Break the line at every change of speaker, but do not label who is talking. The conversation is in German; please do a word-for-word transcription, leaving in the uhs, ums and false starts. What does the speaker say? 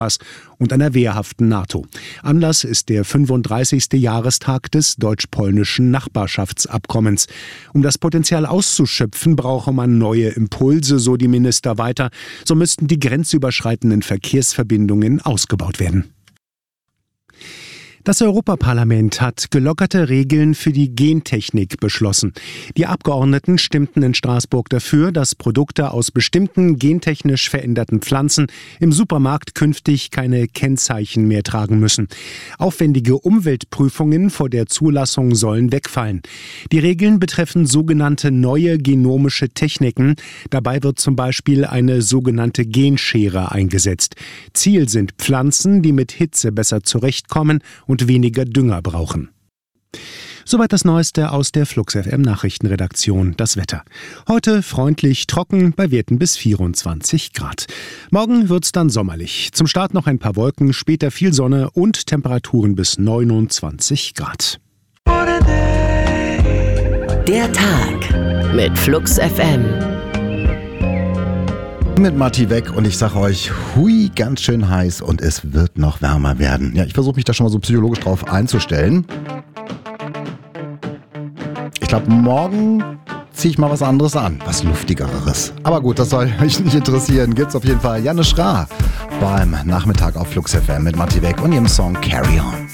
und einer wehrhaften NATO. Anlass ist der fünfunddreißigste Jahrestag des deutsch-polnischen Nachbarschaftsabkommens. Um das Potenzial auszuschöpfen, brauche man neue Impulse, so die Minister weiter. So müssten die grenzüberschreitenden Verkehrsverbindungen ausgebaut werden. Das Europaparlament hat gelockerte Regeln für die Gentechnik beschlossen. Die Abgeordneten stimmten in Straßburg dafür, dass Produkte aus bestimmten gentechnisch veränderten Pflanzen im Supermarkt künftig keine Kennzeichen mehr tragen müssen. Aufwendige Umweltprüfungen vor der Zulassung sollen wegfallen. Die Regeln betreffen sogenannte neue genomische Techniken. Dabei wird zum Beispiel eine sogenannte Genschere eingesetzt. Ziel sind Pflanzen, die mit Hitze besser zurechtkommen und weniger Dünger brauchen. Soweit das Neueste aus der Flux F M Nachrichtenredaktion. Das Wetter. Heute freundlich trocken bei Werten bis vierundzwanzig Grad. Morgen wird's dann sommerlich. Zum Start noch ein paar Wolken, später viel Sonne und Temperaturen bis neunundzwanzig Grad.
Der Tag mit Flux F M.
Mit Matti weg und ich sage euch, hui, ganz schön heiß und es wird noch wärmer werden. Ja, ich versuche mich da schon mal so psychologisch drauf einzustellen. Ich glaube, morgen ziehe ich mal was anderes an, was Luftigeres. Aber gut, das soll mich nicht interessieren. Gibt's auf jeden Fall Janne Schra beim Nachmittag auf Flux F M mit Matti weg und ihrem Song Carry On.